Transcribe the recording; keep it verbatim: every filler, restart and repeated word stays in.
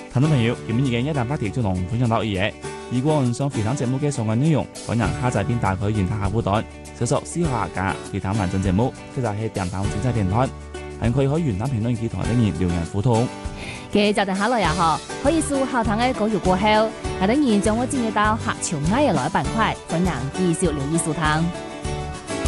聽眾朋友，今日嘅一大話題就同分享到呢嘢。如果你想回聽節目嘅相關內容，歡迎下載並打開原台客戶端，搜索思考客家回聽完整節目，其實係電台精彩電台，還可以喺原台評論區同啲人留言互動。 嘅就定下來也好，可以數後堂嘅稿語過後，係等然將我進入到客潮愛嘅來板塊，歡迎繼續留意收聽。